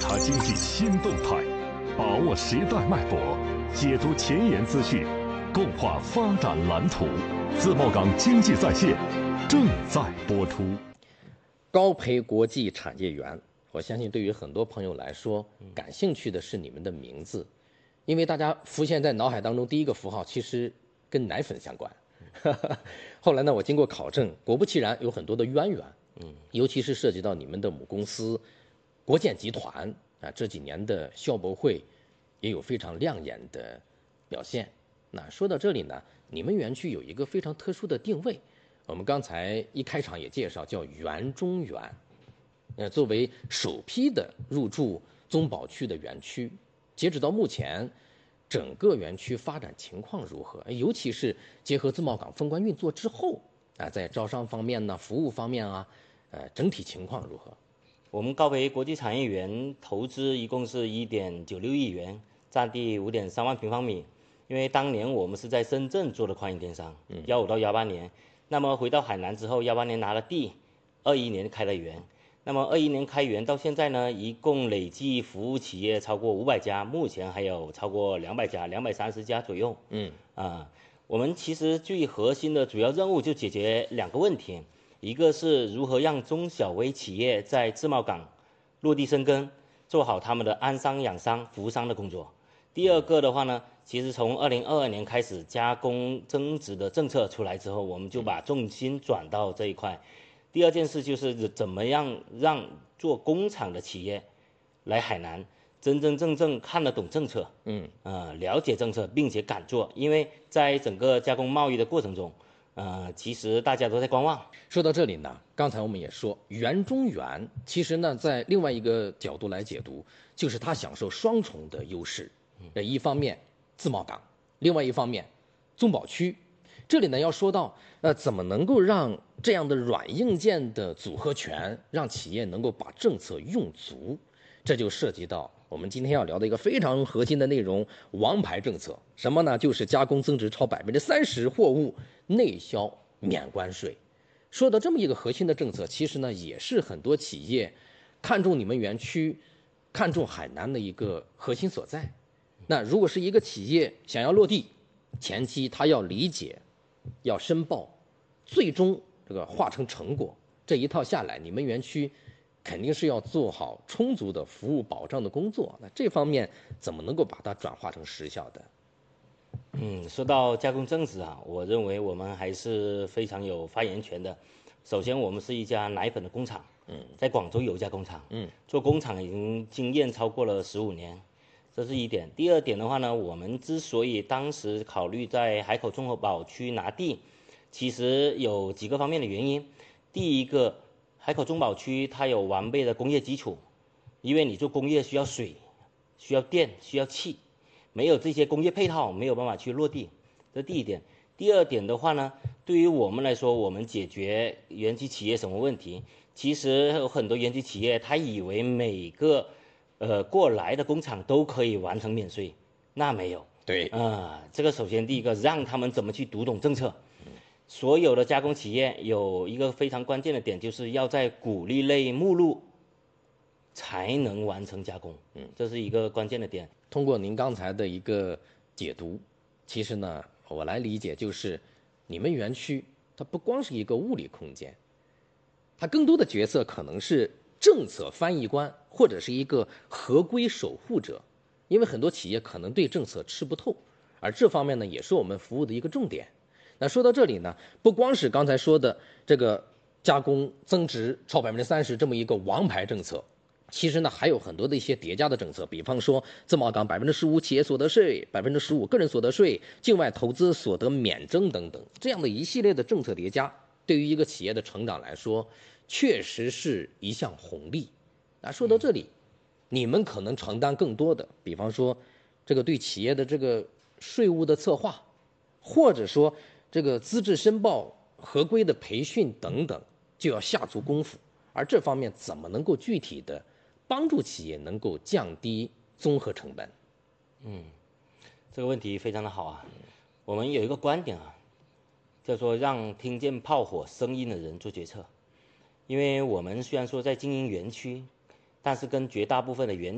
察经济新动态，把握时代脉搏，解读前沿资讯，共话发展蓝图。自贸港经济在线正在播出。 高培国际产业园，我相信对于很多朋友来说，感兴趣的是你们的名字，因为大家浮现在脑海当中第一个符号其实跟奶粉相关。后来呢，我经过考证，果不其然有很多的渊源，尤其是涉及到你们的母公司国建集团啊，这几年的校博会也有非常亮眼的表现。那说到这里呢，你们园区有一个非常特殊的定位，我们刚才一开场也介绍，叫园中园。作为首批的入驻宗保区的园区，截止到目前，整个园区发展情况如何？尤其是结合自贸港封关运作之后啊，在招商方面呢、服务方面啊，整体情况如何？ 我们高培国际产业园投资一共是1.96亿元，占地5.3万平方米。因为当年我们是在深圳做的跨境电商，15到18年，那么回到海南之后，18年拿了地，21年开了园。那么21年开园到现在呢，一共累计服务企业超过500家，目前还有超过200家，230家左右。我们其实最核心的主要任务就解决2个问题，一个是如何让中小微企业在自贸港落地生根，做好他们的安商养商、服商的工作。第二个的话呢，其实从2022年开始，加工增值的政策出来之后，我们就把重心转到这一块。第二件事就是怎么样让做工厂的企业来海南真真正正看得懂政策，了解政策，并且敢做。因为在整个加工贸易的过程中，其实大家都在观望。 说到这里呢，刚才我们也说，园中园其实呢，在另外一个角度来解读，就是它享受双重的优势。一方面自贸港，另外一方面宗保区。这里呢要说到，怎么能够让这样的软硬件的组合拳，让企业能够把政策用足，这就涉及到我们今天要聊的一个非常核心的内容——王牌政策。什么呢？就是加工增值超30%货物内销免关税。说到这么一个核心的政策，其实呢也是很多企业看中你们园区、看中海南的一个核心所在。那如果是一个企业想要落地，前期他要理解，要申报，最终这个化成成果，这一套下来，你们园区肯定是要做好充足的服务保障的工作。那这方面怎么能够把它转化成实效的？ 说到加工增值啊，我认为我们还是非常有发言权的。首先，我们是一家奶粉的工厂，在广州有一家工厂，做工厂已经经验超过了15年。这是一点。第二点的话呢，我们之所以当时考虑在海口综合保区拿地，其实有几个方面的原因。第一个，海口中保区它有完备的工业基础，因为你做工业需要水、需要电、需要气，没有这些工业配套，没有办法去落地。这第一点。第二点的话呢，对于我们来说，我们解决园区企业什么问题？其实有很多园区企业，他以为每个过来的工厂都可以完成免税，那没有。 对， 这个首先第一个，让他们怎么去读懂政策。所有的加工企业有一个非常关键的点，就是要在鼓励类目录才能完成加工。这是一个关键的点。 通过您刚才的一个解读，其实呢，我来理解就是，你们园区它不光是一个物理空间，它更多的角色可能是政策翻译官，或者是一个合规守护者。因为很多企业可能对政策吃不透，而这方面呢，也是我们服务的一个重点。那说到这里呢，不光是刚才说的这个加工增值超30%这么一个王牌政策，其实呢还有很多的一些叠加的政策，比方说自贸港15%企业所得税、15%个人所得税、境外投资所得免征等等，这样的一系列的政策叠加，对于一个企业的成长来说，确实是一项红利。那说到这里，你们可能承担更多的，比方说这个对企业的这个税务的策划，或者说这个资质申报、合规的培训等等，就要下足功夫。而这方面怎么能够具体的帮助企业能够降低综合成本？ 这个问题非常的好啊。我们有一个观点啊，叫做让听见炮火声音的人做决策。因为我们虽然说在经营园区，但是跟绝大部分的园